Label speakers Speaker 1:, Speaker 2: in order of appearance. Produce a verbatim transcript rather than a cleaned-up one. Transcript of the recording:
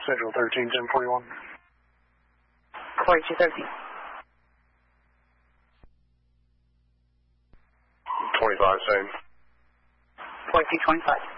Speaker 1: schedule thirteen ten forty-one.
Speaker 2: forty-two thirteen.
Speaker 1: twenty-five, same.
Speaker 2: forty-two twenty-five.